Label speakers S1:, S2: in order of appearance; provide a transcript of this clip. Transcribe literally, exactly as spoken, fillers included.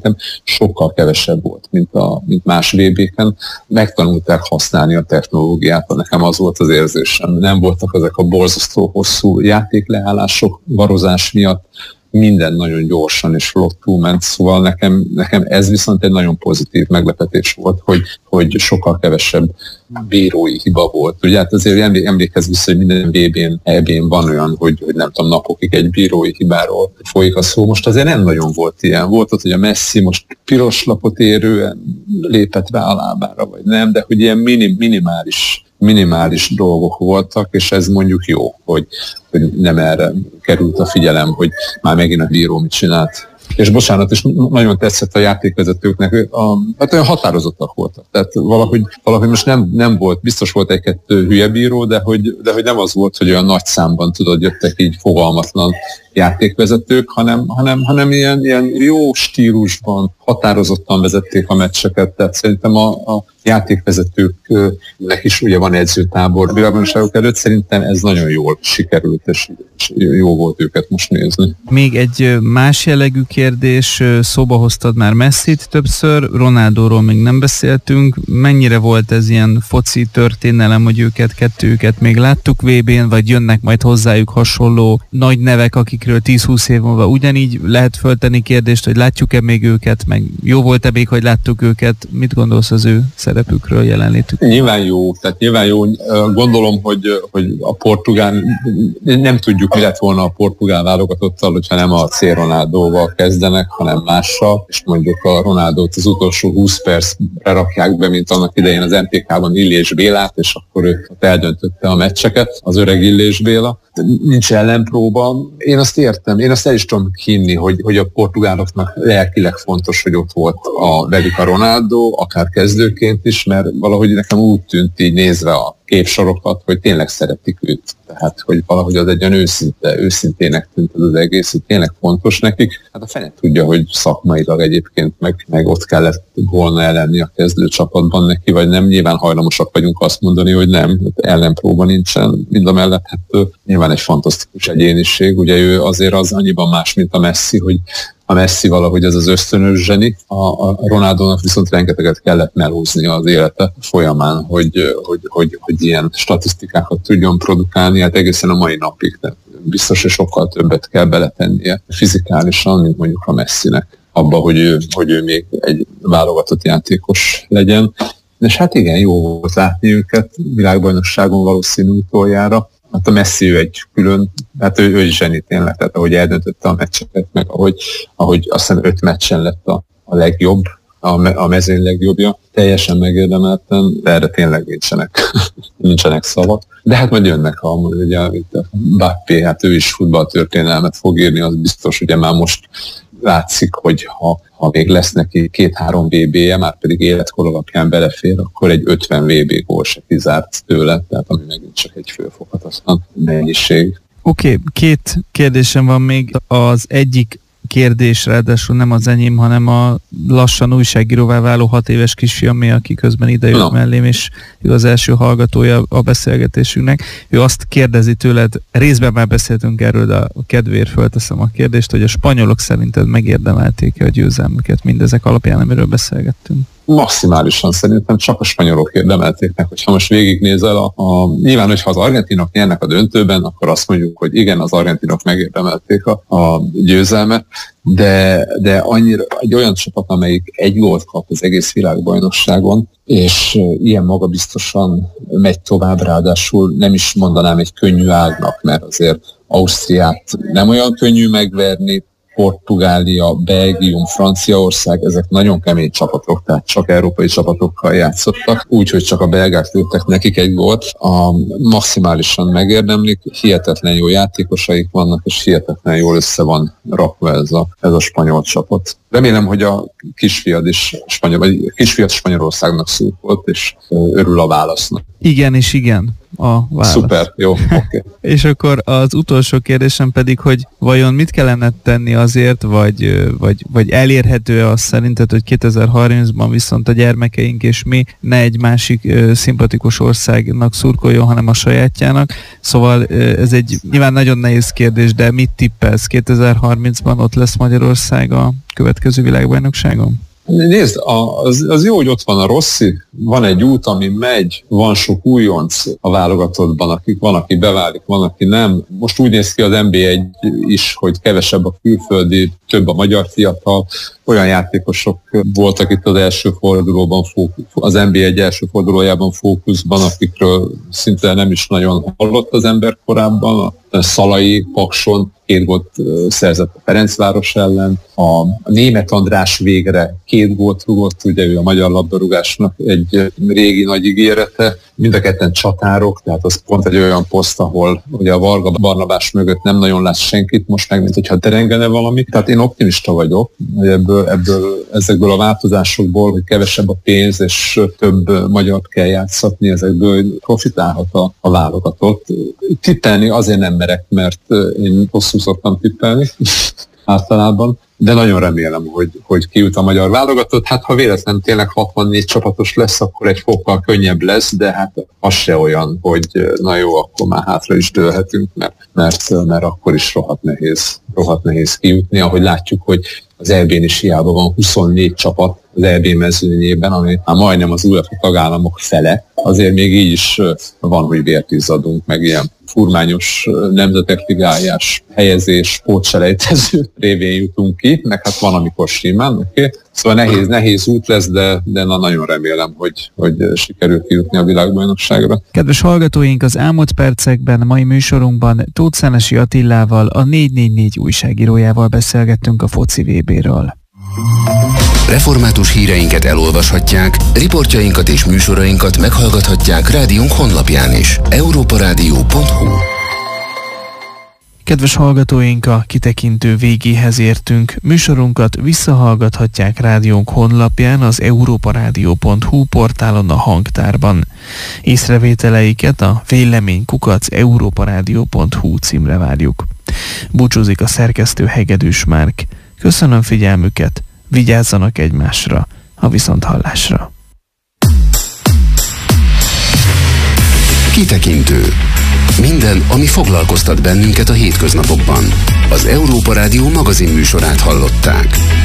S1: szerintem sokkal kevesebb volt, mint, a, mint más vé béken. Megtanulták használni a technológiát, nekem az volt az érzésem. Nem voltak ezek a borzasztó hosszú játékleállások varozás miatt, minden nagyon gyorsan és flottul ment, szóval nekem, nekem ez viszont egy nagyon pozitív meglepetés volt, hogy, hogy sokkal kevesebb bírói hiba volt. Ugye hát azért emlékezz vissza, hogy minden vé bén, é bén van olyan, hogy, hogy nem tudom, napokig egy bírói hibáról folyik a szó. Most azért nem nagyon volt ilyen. Volt ott, hogy a Messi most piros lapot érően lépett rá a lábára, vagy nem, de hogy ilyen minim, minimális minimális dolgok voltak, és ez mondjuk jó, hogy, hogy nem erre került a figyelem, hogy már megint a bíró mit csinált. És bocsánat, és nagyon tetszett a játékvezetőknek, a, hát olyan határozottak voltak. Tehát valahogy, valahogy most nem, nem volt, biztos volt egy-kettő hülye bíró, de hogy, de hogy nem az volt, hogy olyan nagy számban tudod, jöttek így fogalmatlan játékvezetők, hanem, hanem, hanem ilyen, ilyen jó stílusban határozottan vezették a meccseket. Tehát szerintem a, a játékvezetőknek is ugye van edzőtábor világbajnokságok előtt, szerintem ez nagyon jól sikerült, és jó volt őket most nézni.
S2: Még egy más jellegű kérdés, szóba hoztad már Messit többször, Ronaldóról még nem beszéltünk. Mennyire volt ez ilyen foci történelem, hogy őket, kettőket még láttuk vé bén, vagy jönnek majd hozzájuk hasonló nagy nevek, akikről tíz-húsz év múlva ugyanígy lehet föltenni kérdést, hogy látjuk-e még őket, meg jó volt-e még, hogy láttuk őket? Mit gondolsz az ő szerepükről, jelenlétükről?
S1: Nyilván jó, tehát nyilván jó. Gondolom, hogy, hogy a portugál, nem tudjuk, mi lett volna a portugál válogatottal, hogyha nem a C. Ronaldóval kezdenek, hanem mással, és mondjuk a Ronaldót az utolsó húsz percre rakják be, mint annak idején az em té ká-ban Illés Bélát, és akkor ő eldöntötte a meccseket, az öreg Illés Béla. Nincs ellenpróba. Én azt értem, én azt el is tudom hinni, hogy, hogy a portugáloknak lelkileg fontos, hogy ott volt a velük a Ronaldo, akár kezdőként is, mert valahogy nekem úgy tűnt így nézve a képsorokat, hogy tényleg szeretik őt. Tehát, hogy valahogy az egy olyan őszinte, őszintének tűnt az, az egész, hogy tényleg fontos nekik. Hát a fene tudja, hogy szakmailag egyébként meg, meg ott kellett volna ellenni a kezdő csapatban neki, vagy nem. Nyilván hajlamosak vagyunk azt mondani, hogy nem, ellenpróba nincsen. Mind a mellett, hát nyilván egy fantasztikus egyéniség. Ugye ő azért az annyiban más, mint a Messi, hogy a Messi valahogy ez az ösztönös zseni, a, a Ronaldónak viszont rengeteget kellett melóznia az élete folyamán, hogy, hogy, hogy, hogy ilyen statisztikákat tudjon produkálni, hát egészen a mai napig. De biztos, hogy sokkal többet kell beletennie fizikálisan, mint mondjuk a Messinek, abba, hogy ő, hogy ő még egy válogatott játékos legyen. És hát igen, jó volt látni őket világbajnokságon valószínű utoljára. Hát a Messi ő egy külön, hát ő, ő is zseni tényleg, tehát ahogy eldöntötte a meccseket, meg ahogy, ahogy azt hiszem öt meccsen lett a, a legjobb, a, me, a mezőny legjobbja, teljesen megérdemelten, de erre tényleg nincsenek, nincsenek szavak. De hát majd jönnek, ha ugye a Mbappé, hát ő is futballtörténelmet fog írni, az biztos, ugye már most látszik, hogy ha, ha még lesz neki két-három vé bé-je, már pedig életkor alapján belefér, akkor egy ötven vé bé gól se kizárt tőle, tehát ami megint csak egy fölfoghatatlan mennyiség.
S2: Oké, okay, két kérdésem van még. Az egyik kérdés, ráadásul nem az enyém, hanem a lassan újságíróvá váló hat éves kisfiamé, aki közben idejött no. mellém, és ő az első hallgatója a beszélgetésünknek. Ő azt kérdezi tőled, részben már beszéltünk erről, de a kedvéért fölteszem a kérdést, hogy a spanyolok szerinted megérdemelték-e a győzelmüket mindezek alapján, amiről beszélgettünk?
S1: Maximálisan szerintem csak a spanyolok érdemelték meg, hogyha most végignézel, a, a, nyilván, hogyha az argentinok nyernek a döntőben, akkor azt mondjuk, hogy igen, az argentinok megérdemelték a, a győzelmet, de, de annyira egy olyan csapat, amelyik egy gólt kap az egész világbajnokságon, és ilyen magabiztosan megy tovább, ráadásul nem is mondanám egy könnyű ágnak, mert azért Ausztriát nem olyan könnyű megverni, Portugália, Belgium, Franciaország, ezek nagyon kemény csapatok, tehát csak európai csapatokkal játszottak, úgyhogy csak a belgák lőttek nekik egy gólt. A maximálisan megérdemlik, hihetetlen jó játékosaik vannak, és hihetetlen jól össze van rakva ez a, ez a spanyol csapat. Remélem, hogy a kisfiad is spanyol, vagy a kisfiad Spanyolországnak szurkolt, és örül a válasznak.
S2: Igen és igen. a válasz.
S1: Szuper, jó, oké. Okay.
S2: És akkor az utolsó kérdésem pedig, hogy vajon mit kellene tenni azért, vagy, vagy, vagy elérhető az szerinted, hogy kétezer-harmincban viszont a gyermekeink és mi ne egy másik uh, szimpatikus országnak szurkoljon, hanem a sajátjának. Szóval uh, ez egy nyilván nagyon nehéz kérdés, de mit tippelsz? kétezer-harmincban ott lesz Magyarország a következő világbajnokságon?
S1: Nézd, az, az jó, hogy ott van a Rossi, van egy út, ami megy, van sok újonc a válogatottban, akik van, aki beválik, van, aki nem. Most úgy néz ki az en bé egy is, hogy kevesebb a külföldi, több a magyar fiatal, olyan játékosok voltak itt az első fordulóban, az en bé egy első fordulójában fókuszban, akikről szinte nem is nagyon hallott az ember korábban. A Szalai, Pakson két gólt szerzett a Ferencváros ellen, a Németh András végre két gólt rúgott, ugye ő a magyar labdarúgásnak egy régi nagy ígérete, mind a ketten csatárok, tehát az pont egy olyan poszt, ahol ugye a Varga Barnabás mögött nem nagyon látsz senkit, most meg, mint hogyha derengene valami. Tehát én optimista vagyok, hogy ebből, ebből, ezekből a változásokból, hogy kevesebb a pénz és több magyart kell játszatni, ezekből profitálhat a, a válogatott. Tippelni azért nem merek, mert én hosszú szoktam tippelni általában, de nagyon remélem, hogy, hogy kijut a magyar válogatott. Hát ha véletlenül tényleg hatvannégy csapatos lesz, akkor egy fokkal könnyebb lesz, de hát az se olyan, hogy na jó, akkor már hátra is dőlhetünk, mert, mert, mert akkor is rohadt nehéz, rohadt nehéz kijutni, ahogy látjuk, hogy az é bén is hiába van huszonnégy csapat az é bé mezőnyében, ami már majdnem az UEFA tagállamok fele, azért még így is van, hogy vért izzadunk, meg ilyen furmányos nemzetek ligájás helyezés, pótselejtező révén jutunk ki, meg hát van, amikor simán, oké. Okay? Szóval nehéz, nehéz út lesz, de, de na, nagyon remélem, hogy, hogy sikerül kijutni a világbajnokságra.
S2: Kedves hallgatóink, az elmúlt percekben, mai műsorunkban Tóth Szenesi Attilával, a négy négy négy újságírójával beszélgettünk a foci vé béről.
S3: Református híreinket elolvashatják, riportjainkat és műsorainkat meghallgathatják rádiónk honlapján is. európa rádió pont hu.
S2: Kedves hallgatóink, a kitekintő végéhez értünk. Műsorunkat visszahallgathatják rádiónk honlapján, az európa rádió pont hu portálon, a hangtárban. Észrevételeiket a vélemény kukac európa rádió pont hu címre várjuk. Búcsúzik a szerkesztő Hegedűs Márk. Köszönöm figyelmüket, vigyázzanak egymásra, a viszonthallásra.
S3: Kitekintő. Minden, ami foglalkoztat bennünket a hétköznapokban. Az Európa Rádió magazin műsorát hallották.